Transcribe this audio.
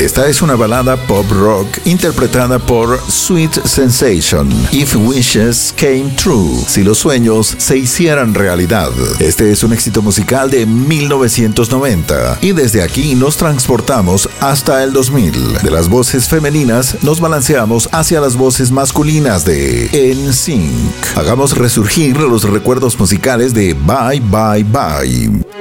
Esta es una balada pop rock interpretada por Sweet Sensation. If Wishes Came True, si los sueños se hicieran realidad. Este es un éxito musical de 1990 y desde aquí nos transportamos hasta el 2000. De las voces femeninas nos balanceamos hacia las voces masculinas de NSYNC. Hagamos resurgir los recuerdos musicales de Bye Bye Bye.